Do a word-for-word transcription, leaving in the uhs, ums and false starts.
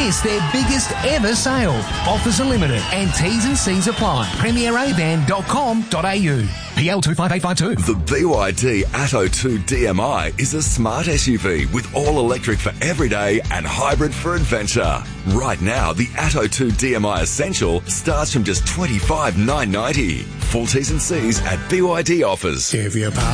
miss their biggest ever sale. Offers are limited and T's and C's apply. premier a van dot com dot a u. P L two five eight five two. The B Y D Atto two D M I is a smart S U V with all electric for everyday and hybrid for adventure. Right now, the Atto two D M I Essential starts from just twenty-five thousand nine hundred ninety dollars. Full T's and C's at B Y D Offers. Give your power